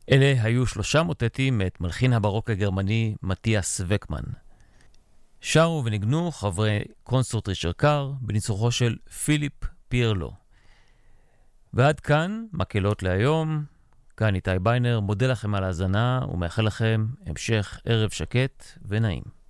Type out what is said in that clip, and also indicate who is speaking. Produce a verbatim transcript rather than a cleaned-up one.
Speaker 1: אלה היו שלושה מוטטים מאת מלחין הברוק הגרמני מתיאס וקמן. שרו ונגנו חברי קונסורט ריצ'רד קאר בניצוחו של פיליפ פירלו. ועד כאן מקהלות להיום. כאן איתי ביינר, מודה לכם על ההאזנה ומאחל לכם המשך ערב שקט ונעים.